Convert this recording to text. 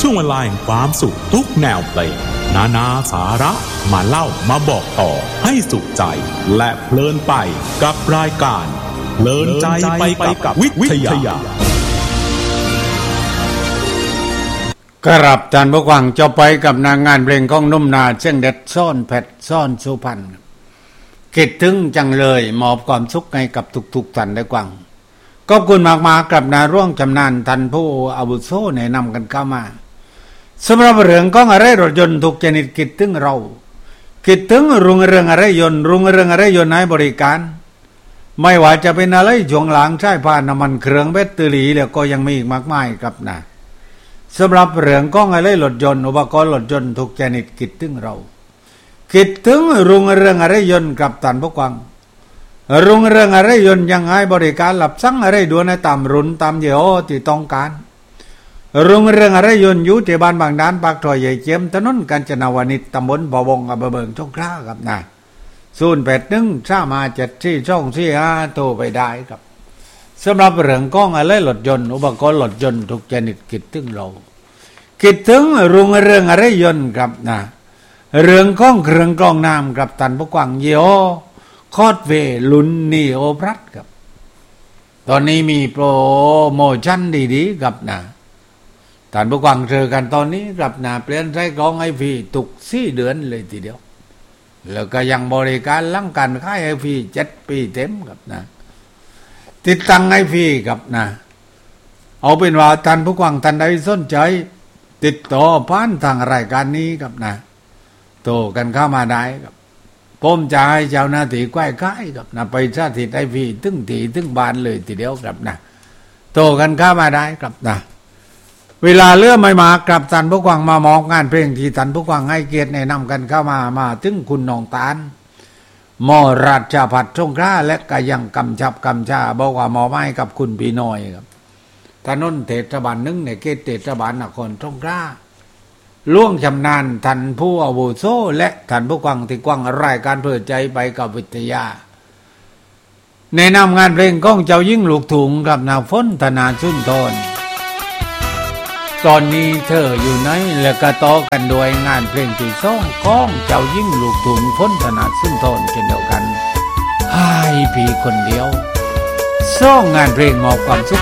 ช่วงเวลาแห่งความสุขทุกแนวเพลงนานาสาระมาเล่ามาบอกต่อให้สุขใจและเพลินไปกับรายการเพลินใจไปกับวิทยาครับท่านผู้ฟังจะไปกับนางงานเพลงของนุ่มนาเชียงเด็ดซ่อนแผดซ่อนสุพรรณคิดถึงจังเลยมอบความสุขให้กับทุกๆท่านได้ฟังขอบคุณมากๆกับนาร่วงชำนาญท่านผู้อาวุโสแนะนำกันเข้ามาสำหรับเรื่องของอะไรรถยนต์ทุกชนิดคิดถึงเราคิดถึงรุ่งเรืองอะไรยนต์รุ่งเรืองอะไรยนต์ให้บริการไม่ว่าจะเป็นอะไรช่วงหลังใช้ผ่านน้ำมันเครื่องแบตเตอรี่แล้วก็ยังมีอีกมากมายครับนะสำหรับเรื่องของอะไรรถยนต์อุปกรณ์รถยนต์ทุกชนิดคิดถึงเราคิดถึงรุ่งเรืองอะไรยนต์กับท่านผู้ฟังรุ่งเรืองอะไรยนต์ยังให้บริการรับสั่งอะไรด่วนในตามรุ่นตามยี่ห้อที่ต้องการรุ่งเรืองอะไรยนต์อยู่ที่บ้านบางด้านปากซอยใหญ่เจียมถนนกาญจนาวนิชตำบลบ่อวงอำเภอเมืองสงขลาครับนะ0813574245โทรไปได้ครับสำหรับเรื่องของอะไรรถยนต์อุปกรณ์รถยนต์ทุกชนิดคิดถึงเราคิดถึงรุ่งเรืองอะไรยนต์ครับนะเรื่องของเครื่องกรองน้ำกับท่านผู้ฟังยี่ห้อคอร์ดเวย์รุ่นนีโอพลัสครับตอนนี้มีโปรโมชั่นดีๆครับนะท่านผู้ฟังเจอกันตอนนี้ครับนะเปลี่ยนใช้กรองให้ฟรีทุก4 เดือนเลยทีเดียวแล้วก็ยังบริการหลังการขายให้ฟรี7 ปีเต็มครับนะติดตั้งให้ฟรีครับนะเอาเป็นว่าท่านผู้ฟังท่านใดสนใจติดต่อผ่านทางรายการนี้ครับนะโทรกันเข้ามาได้ครับผมจะให้เจ้าหน้าที่ใกล้ๆครับนะไปสาธิตให้ฟรีถึงที่ถึงบ้านเลยทีเดียวครับนะโทรกันเข้ามาได้ครับนะเวลาเลื่อไม่มากับท่านผู้ฟังมามองงานเพลงที่ท่านผู้ฟังให้เกียรติแนะนำกันเข้ามาถึงคุณน้องตาลมอราชพัฒน์สงขลาและก็ยังกำชาบอกว่าหมอไม้กับคุณพี่น้อยครับถนนเทศบาล1ในเขตเทศบาลนครสงขลาล่วงชำนาญท่านผู้อาวุโสและท่านผู้ฟังที่กว้างรายการเพื่อใจไปกับวิทยาแนะนำงานเพลงของเจ้ายิ่งลูกถุงกับนาฝนธนาสุนทรตอนนี้เธออยู่ไหนและก็ต่อกันด้วยงานเพลงที่2ของเจ้ายิ่งลูกถุงฝนธนาสุนทรเช่นเดียวกันให้พี่คนเดียว2งานเพลงมอบความสุข